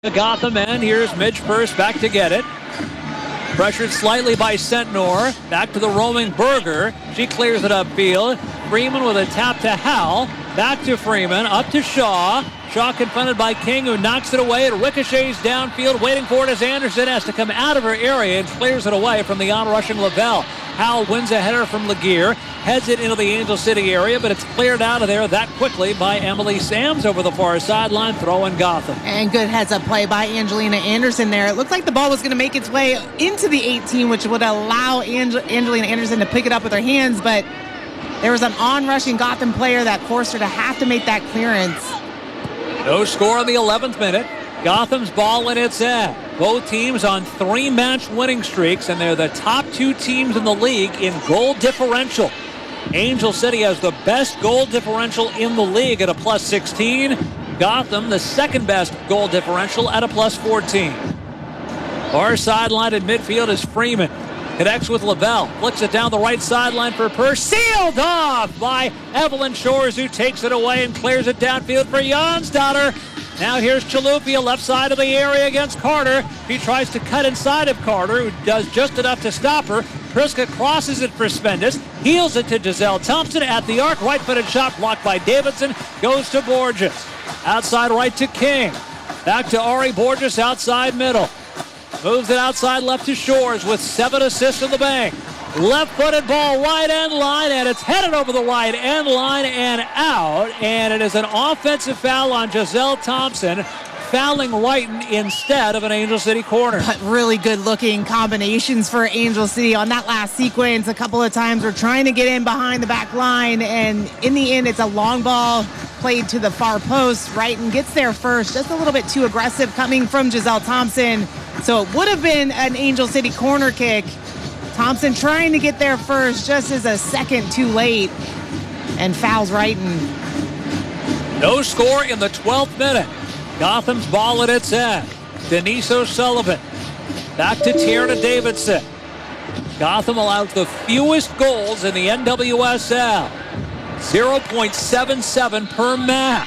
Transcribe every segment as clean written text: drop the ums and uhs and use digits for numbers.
The Gotham end. Here's Midge Purse back to get it. Pressured slightly by Sentnor. Back to the roaming Berger. She clears it upfield. Freeman with a tap to Hal. Back to Freeman. Up to Shaw. Shaw confronted by King, who knocks it away. It ricochets downfield. Waiting for it as Anderson has to come out of her area and clears it away from the onrushing Lavelle. Hal wins a header from Laguerre. Heads it into the Angel City area, but it's cleared out of there that quickly by Emily Sams over the far sideline, throwing Gotham. And good heads-up play by Angelina Anderson there. It looked like the ball was going to make its way into the 18, which would allow Angelina Anderson to pick it up with her hands, but there was an on-rushing Gotham player that forced her to have to make that clearance. No score in the 11th minute. Gotham's ball in its end. Both teams on 3-match winning streaks, and they're the top 2 teams in the league in goal differential. Angel City has the best goal differential in the league at a plus 16. Gotham, the second best goal differential at a plus 14. Far sideline at midfield is Freeman. Connects with Lavelle. Flicks it down the right sideline for Purse. Sealed off by Evelyn Shores, who takes it away and clears it downfield for Jonsdottir. Now here's Chilufya, left side of the area against Carter. He tries to cut inside of Carter, who does just enough to stop her. Priska crosses it for Spendis. Heels it to Giselle Thompson at the arc. Right-footed shot blocked by Davidson. Goes to Borges. Outside right to King. Back to Ari Borges, outside middle. Moves it outside left to Shores with 7 assists in the bank. Left-footed ball, right end line, and it's headed over the right end line and out. And it is an offensive foul on Giselle Thompson, fouling Wrighton instead of an Angel City corner. But really good-looking combinations for Angel City on that last sequence. A couple of times we're trying to get in behind the back line, and in the end, it's a long ball played to the far post. Wrighton gets there first, just a little bit too aggressive coming from Giselle Thompson. So it would have been an Angel City corner kick. Thompson trying to get there first, just as a second too late, and fouls Wrighton. No score in the 12th minute. Gotham's ball at its end. Denise O'Sullivan. Back to Tierna Davidson. Gotham allows the fewest goals in the NWSL. 0.77 per match.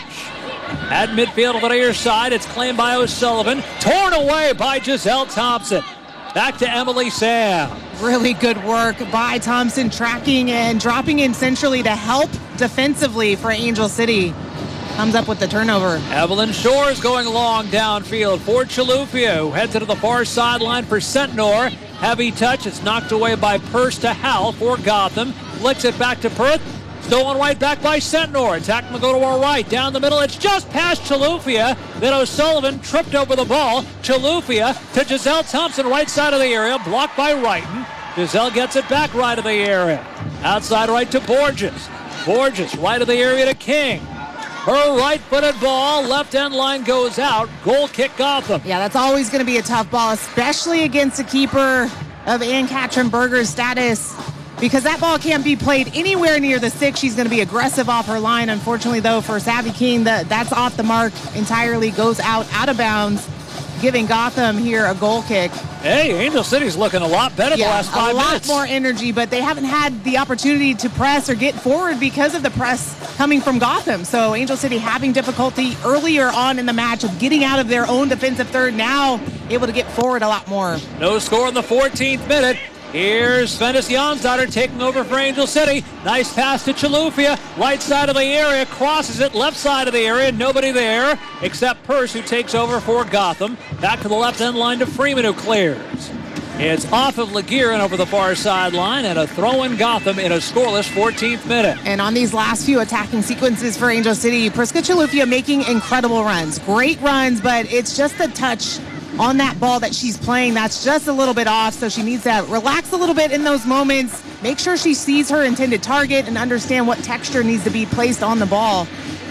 At midfield on the near side, it's claimed by O'Sullivan. Torn away by Giselle Thompson. Back to Emily Sam. Really good work by Thompson, tracking and dropping in centrally to help defensively for Angel City. Comes up with the turnover. Evelyn Shores going long downfield for Chilufya, who heads into the far sideline for Sentnor. Heavy touch. It's knocked away by Purse to Hal for Gotham. Flicks it back to Perth. Stolen right back by Sentnor. Attack will go to our right. Down the middle. It's just past Chilufya. Then O'Sullivan tripped over the ball. Chilufya to Giselle Thompson, right side of the area. Blocked by Wrighton. Giselle gets it back right of the area. Outside right to Borges. Borges right of the area to King. Her right-footed ball, left end line goes out. Goal kick Gotham. Yeah, that's always going to be a tough ball, especially against a keeper of Ann-Katrin Berger's status, because that ball can't be played anywhere near the 6. She's going to be aggressive off her line. Unfortunately, though, for Savvy King, that's off the mark entirely, goes out of bounds, giving Gotham here a goal kick. Hey, Angel City's looking a lot better the last 5 minutes. A lot more energy, but they haven't had the opportunity to press or get forward because of the press coming from Gotham. So Angel City having difficulty earlier on in the match of getting out of their own defensive third, now able to get forward a lot more. No score in the 14th minute. Here's Svennis Jonsdottir taking over for Angel City. Nice pass to Chilufya. Right side of the area, crosses it. Left side of the area, nobody there except Purse, who takes over for Gotham. Back to the left end line to Freeman, who clears. It's off of Laguerre and over the far sideline, and a throw in Gotham in a scoreless 14th minute. And on these last few attacking sequences for Angel City, Priska Chilufya making incredible runs. Great runs, but it's just the touch on that ball that she's playing that's just a little bit off, so she needs to relax a little bit in those moments, make sure she sees her intended target and understand what texture needs to be placed on the ball.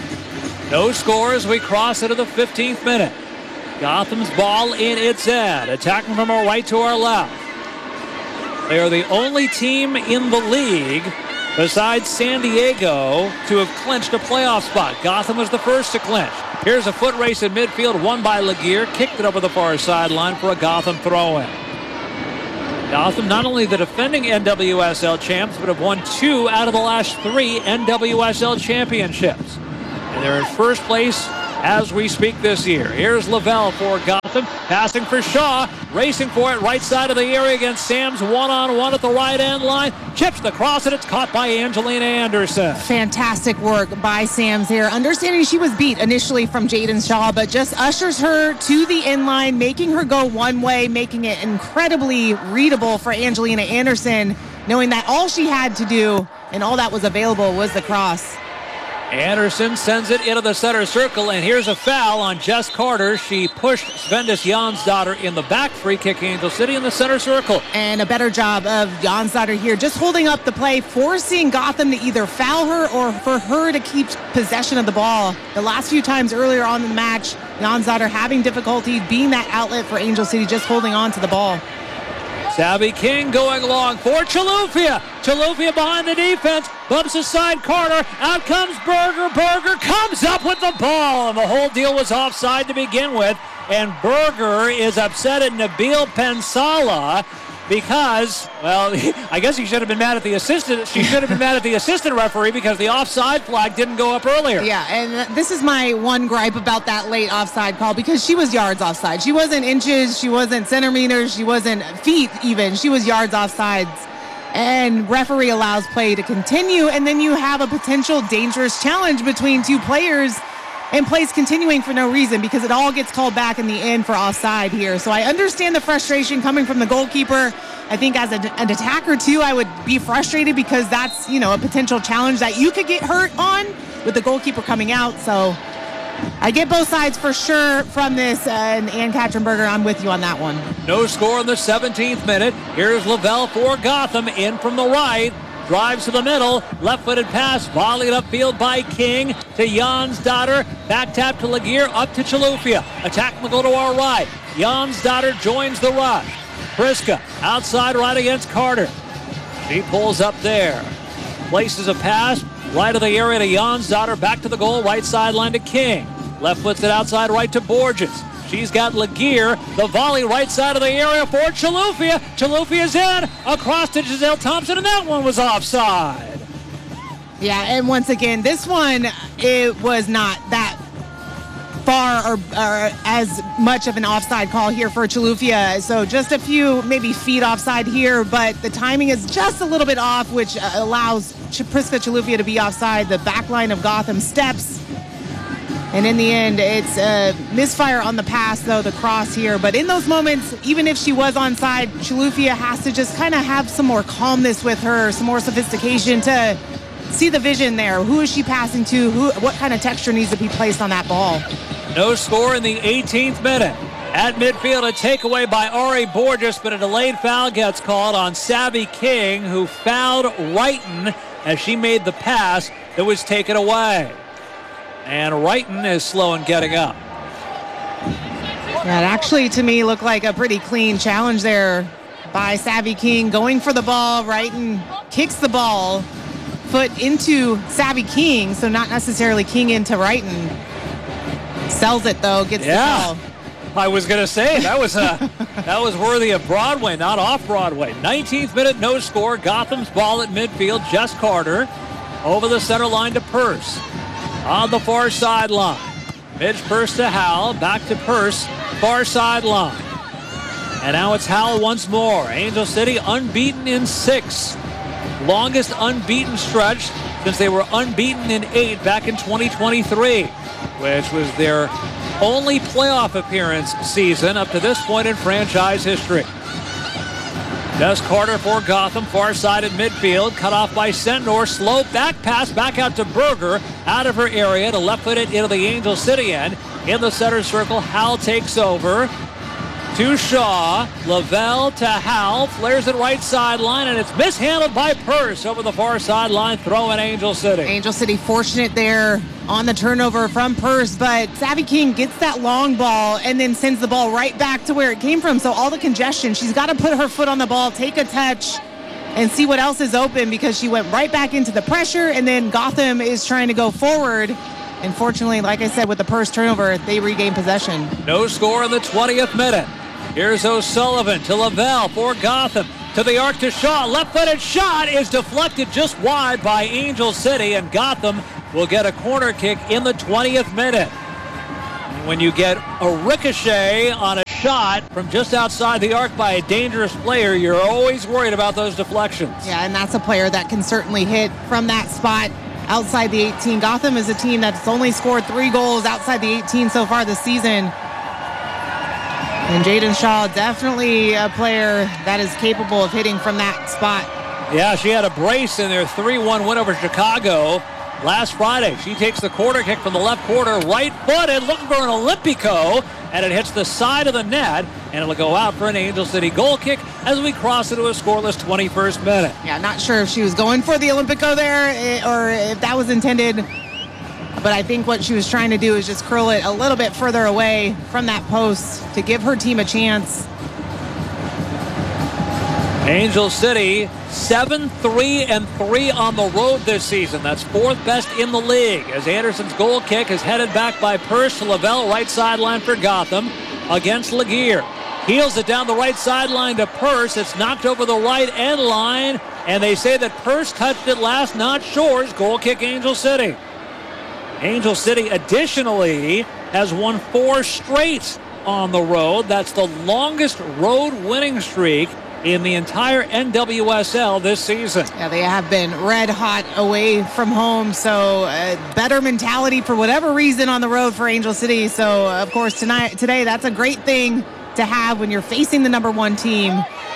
No score as we cross into the 15th minute. Gotham's ball in its end, attacking from our right to our left. They are the only team in the league besides San Diego to have clinched a playoff spot. Gotham was the first to clinch. Here's a foot race in midfield, won by Laguerre, kicked it over the far sideline for a Gotham throw-in. Gotham, not only the defending NWSL champs, but have won 2 out of the last 3 NWSL championships. And they're in first place as we speak this year. Here's Lavelle for Gotham, passing for Shaw, racing for it right side of the area against Sam's one-on-one at the right end line. Chips the cross, and it's caught by Angelina Anderson. Fantastic work by Sam's here. Understanding she was beat initially from Jaden Shaw, but just ushers her to the end line, making her go one way, making it incredibly readable for Angelina Anderson, knowing that all she had to do and all that was available was the cross. Anderson sends it into the center circle, and here's a foul on Jess Carter. She pushed Svendis Jansdottir in the back. Free kick, Angel City in the center circle. And a better job of Jansdottir here, just holding up the play, forcing Gotham to either foul her or for her to keep possession of the ball. The last few times earlier on in the match, Jansdottir having difficulty being that outlet for Angel City, just holding on to the ball. Savvy King going long for Chilufya. Chilufya behind the defense. Bumps aside Carter. Out comes Berger. Berger comes up with the ball. And the whole deal was offside to begin with. And Berger is upset at Nabil Pensala because, well, I guess he should have been mad at the assistant. She should have been mad at the assistant referee because the offside flag didn't go up earlier. Yeah, and this is my one gripe about that late offside call, because she was yards offside. She wasn't inches, she wasn't centimeters, she wasn't feet even. She was yards offsides. And referee allows play to continue, and then you have a potential dangerous challenge between two players, and plays continuing for no reason because it all gets called back in the end for offside here. So I understand the frustration coming from the goalkeeper. I think as an attacker too, I would be frustrated because that's, a potential challenge that you could get hurt on with the goalkeeper coming out. So I get both sides for sure from this, and Ann Katzenberger, I'm with you on that one. No score in the 17th minute. Here's Lavelle for Gotham, in from the right. Drives to the middle, left-footed pass, volleyed upfield by King to Jansdottir. Back tap to Laguerre, up to Chilufya. Attack will go to our right. Jansdottir joins the rush. Priska outside right against Carter. She pulls up there. Places a pass right of the area to Jansdottir. Back to the goal, right sideline to King. Left foots it outside right to Borges. She's got Laguerre. The volley right side of the area for Chilufya. Chilufya's in. Across to Giselle Thompson, and that one was offside. Yeah, and once again, this one, it was not that far or as much of an offside call here for Chilufya. So just a few maybe feet offside here, but the timing is just a little bit off, which allows Priska Chilufya to be offside. The back line of Gotham steps. And in the end, it's a misfire on the pass, though, the cross here. But in those moments, even if she was onside, Chilufya has to just kind of have some more calmness with her, some more sophistication to see the vision there. Who is she passing to? What kind of texture needs to be placed on that ball? No score in the 18th minute. At midfield, a takeaway by Ari Borges, but a delayed foul gets called on Savvy King, who fouled Wrighton as she made the pass that was taken away. And Wrighton is slow in getting up. That actually, to me, looked like a pretty clean challenge there by Savvy King. Going for the ball, Wrighton kicks the ball, foot into Savvy King, so not necessarily King into Wrighton. Sells it, though, gets the ball. I was going to say, that was worthy of Broadway, not off Broadway. 19th minute, no score. Gotham's ball at midfield. Jess Carter over the center line to Purse. On the far sideline. Midge Purse to Howell. Back to Purse. Far sideline. And now it's Howell once more. Angel City unbeaten in 6. Longest unbeaten stretch since they were unbeaten in 8 back in 2023, which was their only playoff appearance season up to this point in franchise history. Jess Carter for Gotham, far side at midfield, cut off by Sentnor. Slow back pass back out to Berger, out of her area to left-footed into the Angel City end. In the center circle, Howell takes over to Shaw. Lavelle to Howell, flares it right sideline, and it's mishandled by Purse over the far sideline, throw in Angel City. Angel City fortunate there on the turnover from Purse, but Savvy King gets that long ball and then sends the ball right back to where it came from. So all the congestion, she's got to put her foot on the ball, take a touch, and see what else is open, because she went right back into the pressure, and then Gotham is trying to go forward. And fortunately, like I said, with the Purse turnover, they regain possession. No score in the 20th minute. Here's O'Sullivan to Lavelle for Gotham. To the arc to Shaw. Left-footed shot is deflected just wide by Angel City, and Gotham will get a corner kick in the 20th minute. when you get a ricochet on a shot from just outside the arc by a dangerous player, you're always worried about those deflections. Yeah, and that's a player that can certainly hit from that spot outside the 18. Gotham is a team that's only scored 3 goals outside the 18 so far this season. And Jaden Shaw, definitely a player that is capable of hitting from that spot. Yeah, she had a brace in their 3-1 win over Chicago last Friday. She takes the corner kick from the left corner, right-footed, looking for an Olympico, and it hits the side of the net, and it'll go out for an Angel City goal kick as we cross into a scoreless 21st minute. Yeah, not sure if she was going for the Olympico there or if that was intended, but I think what she was trying to do is just curl it a little bit further away from that post to give her team a chance. Angel City 7-3-3 on the road this season. That's 4th best in the league as Anderson's goal kick is headed back by Purse to Lavelle, right sideline for Gotham against Laguerre. Heels it down the right sideline to Purse. It's knocked over the right end line, and they say that Purse touched it last, not Shores. Goal kick Angel City. Angel City additionally has won 4 straight on the road. That's the longest road winning streak in the entire NWSL this season. Yeah, they have been red hot away from home, so better mentality for whatever reason on the road for Angel City. So, of course, today, that's a great thing to have when you're facing the number 1 team.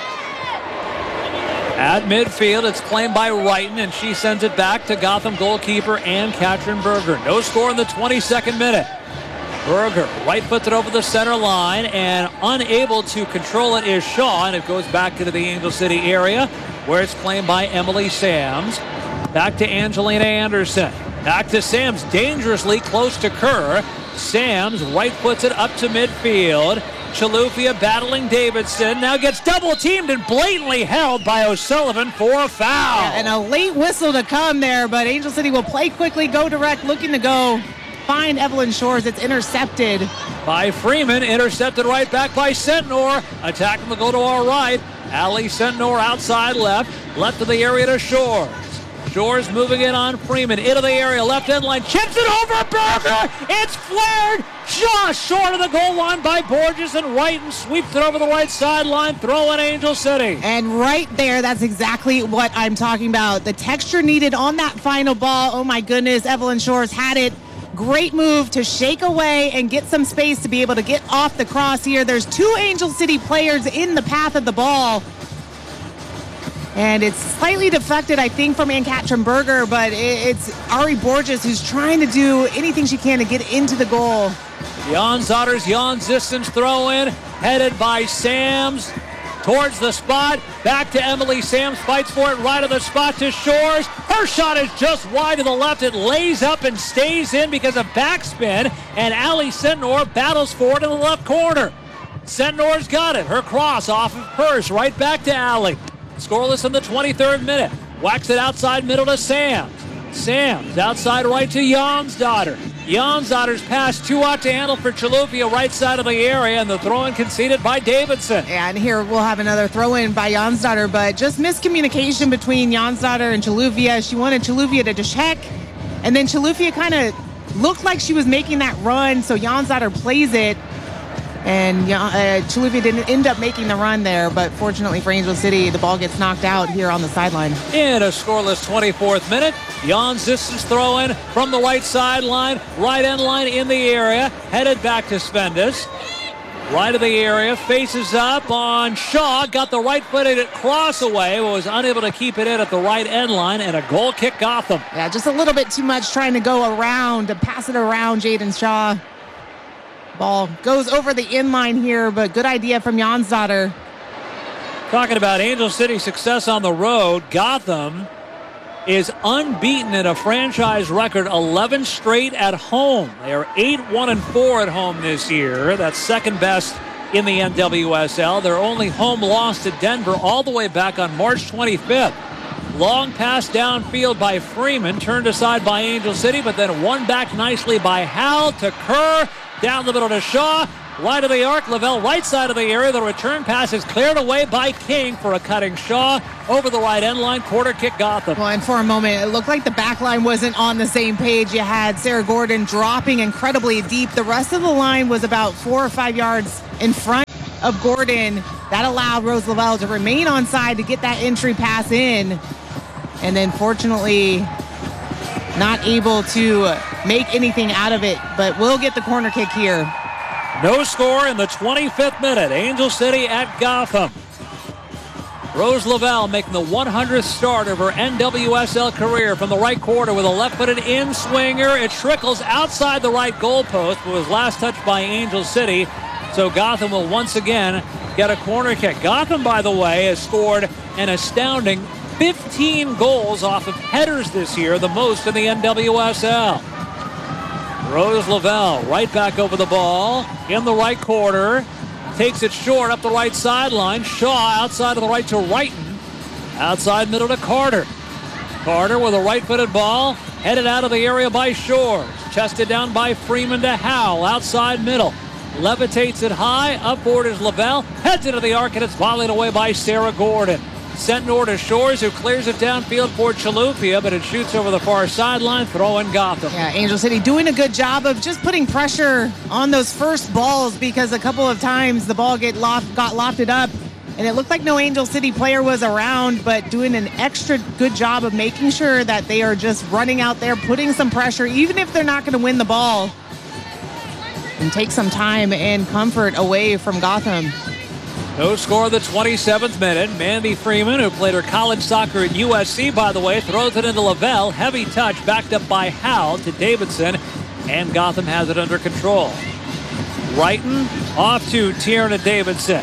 At midfield, it's claimed by Wrighton, and she sends it back to Gotham goalkeeper Ann Katrin Berger. No score in the 22nd minute. Berger right-footed over the center line, and unable to control it is Shaw, and it goes back into the Angel City area where it's claimed by Emily Sams. Back to Angelina Anderson. Back to Sams, dangerously close to Kerr. Sams right-foots it up to midfield. Chalufia battling Davidson. Now gets double-teamed and blatantly held by O'Sullivan for a foul. Yeah, and a late whistle to come there, but Angel City will play quickly, go direct, looking to go find Evelyn Shores. It's intercepted by Freeman, intercepted right back by Sentnor. Attacking the goal to our right. Ali Sentnor outside left of the area to Shores. Shores moving in on Freeman, into the area, left end line, chips it over Berger. It's flared just short of the goal line by Borges, and Wrighton sweeps it over the right sideline, throwing Angel City. And right there, that's exactly what I'm talking about. The texture needed on that final ball. Oh my goodness, Evelyn Shores had it. Great move to shake away and get some space to be able to get off the cross here. There's 2 Angel City players in the path of the ball. And it's slightly deflected, I think, from Ann Katrin Berger, but it's Ari Borges who's trying to do anything she can to get into the goal. Jan Zotter's Jan Zistens throw in, headed by Sams towards the spot. Back to Emily Sams, fights for it right of the spot to Shores. Her shot is just wide to the left. It lays up and stays in because of backspin, and Ali Sentnor battles for it in the left corner. Sentnor's got it. Her cross off of Purse, right back to Ali. Scoreless in the 23rd minute. Whacks it outside middle to Sams. Sams outside right to Jansdotter. Jansdotter's pass 2 out to handle for Chalufia, right side of the area, and the throw-in conceded by Davidson. Yeah, and here we'll have another throw-in by Jansdotter, but just miscommunication between Jansdotter and Chalufia. She wanted Chalufia to check, and then Chalufia kind of looked like she was making that run, so Jansdotter plays it. And Chalufia didn't end up making the run there, but fortunately for Angel City, the ball gets knocked out here on the sideline. In a scoreless 24th minute, Jan Zistens throw in from the right sideline, right end line in the area, headed back to Spendes. Right of the area, faces up on Shaw, got the right-footed cross away, but was unable to keep it in at the right end line, and a goal kick Gotham. Yeah, just a little bit too much trying to go around, to pass it around Jaden Shaw. Ball goes over the inline here, but good idea from Jansdotter. Talking about Angel City success on the road, Gotham is unbeaten in a franchise record 11 straight at home. They are 8-1-4 at home this year. That's second best in the NWSL. Their only home loss to Denver all the way back on March 25th. Long pass downfield by Freeman, turned aside by Angel City, but then won back nicely by Howell to Kerr. Down the middle to Shaw. Wide of the arc, Lavelle right side of the area. The return pass is cleared away by King for a cutting Shaw. Over the right end line, corner kick Gotham. Well, and for a moment, it looked like the back line wasn't on the same page. You had Sarah Gordon dropping incredibly deep. The rest of the line was about 4 or 5 yards in front of Gordon. That allowed Rose Lavelle to remain on side to get that entry pass in. And then fortunately, not able to make anything out of it, but will get the corner kick here. No score in the 25th minute. Angel City at Gotham. Rose Lavelle making the 100th start of her NWSL career from the right corner with a left-footed in-swinger. It trickles outside the right goalpost, but was last touched by Angel City. So Gotham will once again get a corner kick. Gotham, by the way, has scored an astounding 15 goals off of headers this year, the most in the NWSL. Rose Lavelle right back over the ball in the right corner. Takes it short up the right sideline. Shaw outside of the right to Wrighton. Outside middle to Carter. Carter with a right-footed ball. Headed out of the area by Shores. Chested down by Freeman to Howell. Outside middle. Levitates it high. Upboard is Lavelle. Heads into the arc and it's volleyed away by Sarah Gordon. Sent over to Shores, who clears it downfield for Chilufya, but it shoots over the far sideline. Throw in Gotham. Yeah, Angel City doing a good job of just putting pressure on those first balls, because a couple of times the ball got lofted up, and it looked like no Angel City player was around, but doing an extra good job of making sure that they are just running out there, putting some pressure, even if they're not going to win the ball, and take some time and comfort away from Gotham. No score in the 27th minute. Mandy Freeman, who played her college soccer at USC, by the way, throws it into Lavelle. Heavy touch backed up by Howell to Davidson, and Gotham has it under control. Wrighton off to Tierna Davidson.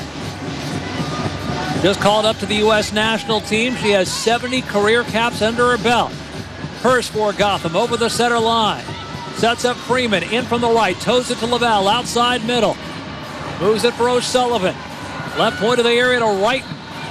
Just called up to the U.S. national team. She has 70 career caps under her belt. Hurst for Gotham over the center line. Sets up Freeman in from the right. Toes it to Lavelle outside middle. Moves it for O'Sullivan. Left point of the area to Wrighton.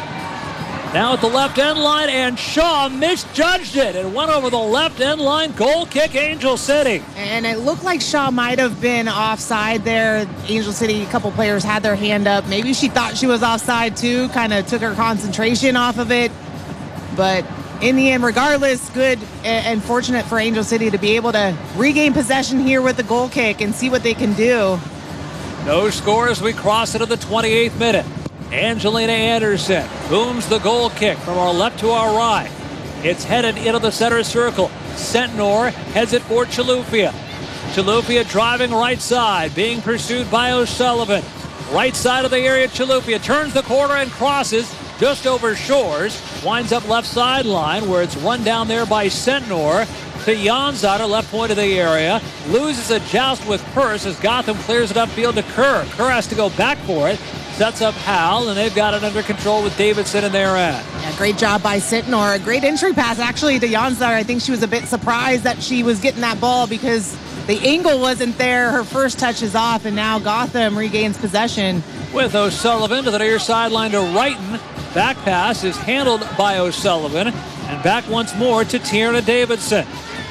Now at the left end line, and Shaw misjudged it. It went over the left end line. Goal kick, Angel City. And it looked like Shaw might have been offside there. Angel City, a couple players had their hand up. Maybe she thought she was offside too, kind of took her concentration off of it. But in the end, regardless, good and fortunate for Angel City to be able to regain possession here with the goal kick and see what they can do. No score as we cross into the 28th minute. Angelina Anderson booms the goal kick from our left to our right. It's headed into the center circle. Sentnor heads it for Chilufya. Chilufya driving right side, being pursued by O'Sullivan. Right side of the area, Chilufya turns the corner and crosses just over Shores. Winds up left sideline where it's run down there by Sentnor. To Janzada, left point of the area. Loses a joust with Purse as Gotham clears it upfield to Kerr. Kerr has to go back for it. Sets up Howell, and they've got it under control with Davidson in their end. Yeah, great job by Sentnor. A great entry pass, actually, to Janzada. I think she was a bit surprised that she was getting that ball because the angle wasn't there. Her first touch is off, and now Gotham regains possession. With O'Sullivan to the near sideline to Wrighton. Back pass is handled by O'Sullivan, and back once more to Tierna Davidson.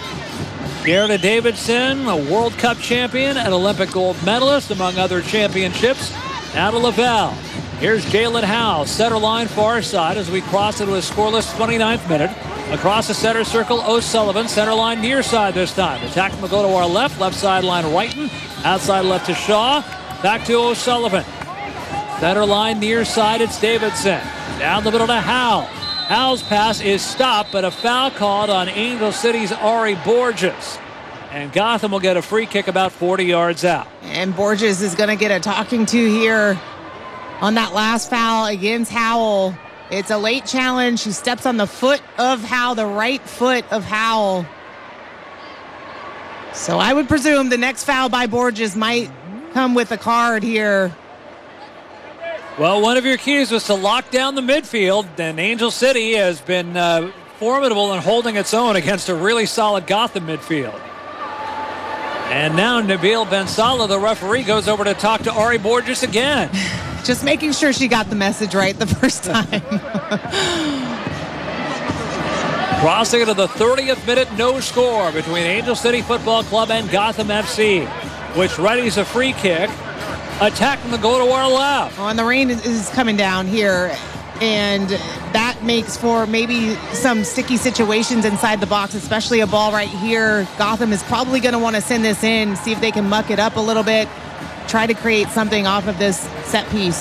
Tierna Davidson, a World Cup champion and Olympic gold medalist, among other championships. Now to Lavelle. Here's Jalen Howell, center line far side as we cross into a scoreless 29th minute. Across the center circle, O'Sullivan, center line near side this time. Attack will go to our left sideline Wrighton. Outside left to Shaw. Back to O'Sullivan. Center line near side, it's Davidson. Down the middle to Howell. Howell's pass is stopped, but a foul called on Angel City's Ari Borges. And Gotham will get a free kick about 40 yards out. And Borges is going to get a talking to here on that last foul against Howell. It's a late challenge. She steps on the foot of Howell, the right foot of Howell. So I would presume the next foul by Borges might come with a card here. Well, one of your keys was to lock down the midfield, and Angel City has been formidable in holding its own against a really solid Gotham midfield. And now Nabil Ben-Salah, the referee, goes over to talk to Ari Borges again. Just making sure she got the message right the first time. Crossing into the 30th minute, no score between Angel City Football Club and Gotham FC, which readies a free kick. attacking the goal to our left. Oh, and the rain is coming down here, and that makes for maybe some sticky situations inside the box, especially a ball right here. Gotham is probably going to want to send this in, see if they can muck it up a little bit, try to create something off of this set piece.